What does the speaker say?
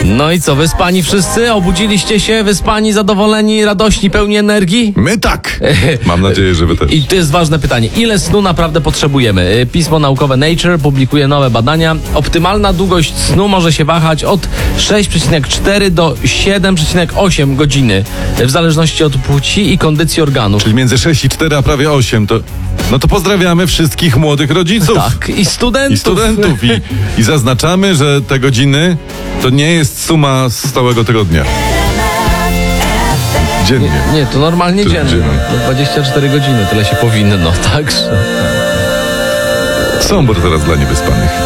No i co, wyspani wszyscy? Obudziliście się, wyspani, zadowoleni, radośni, pełni energii? My tak. Mam nadzieję, że wy też. I to jest ważne pytanie. Ile snu naprawdę potrzebujemy? Pismo naukowe Nature publikuje nowe badania. Optymalna długość snu może się wahać od 6,4 do 7,8 godziny. W zależności od płci i kondycji organów. Czyli między 6 i 4, a prawie 8 to... No to pozdrawiamy wszystkich młodych rodziców. Tak, i studentów. I studentów. I zaznaczamy, że te godziny to nie jest suma z całego tygodnia. Dziennie. Nie, to normalnie To dziennie. dziennie. To 24 godziny, tyle się powinno, także... Są teraz dla niewyspanych.